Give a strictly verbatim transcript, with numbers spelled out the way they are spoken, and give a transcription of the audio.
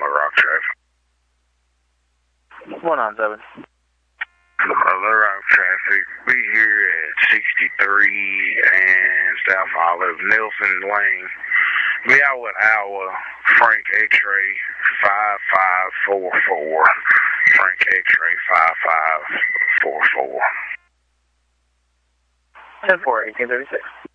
Little Rock traffic. one nine seven. Little Rock traffic. Be here at sixty-three and South Olive, Nelson Lane. Be out with Iowa, Frank X-Ray five five four four. Frank X-Ray five five four four. ten four, eighteen thirty-six.